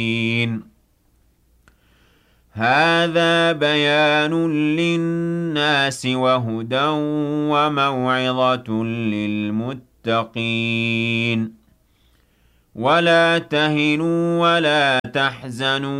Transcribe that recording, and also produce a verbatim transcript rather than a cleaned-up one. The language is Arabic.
هَٰذَا بَيَانٌ لِّلنَّاسِ وَهُدًى وَمَوْعِظَةٌ لِّلْمُتَّقِينَ وَلَا تَهِنُوا وَلَا تَحْزَنُوا